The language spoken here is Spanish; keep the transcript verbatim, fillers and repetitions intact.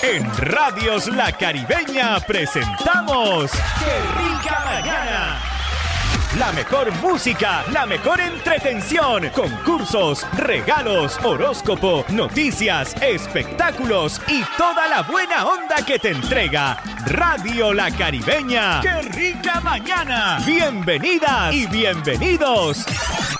En Radios La Caribeña presentamos ¡Qué rica mañana! La mejor música, la mejor entretención, concursos, regalos, horóscopo, noticias, espectáculos y toda la buena onda que te entrega Radio La Caribeña. ¡Qué rica mañana! Bienvenidas y bienvenidos.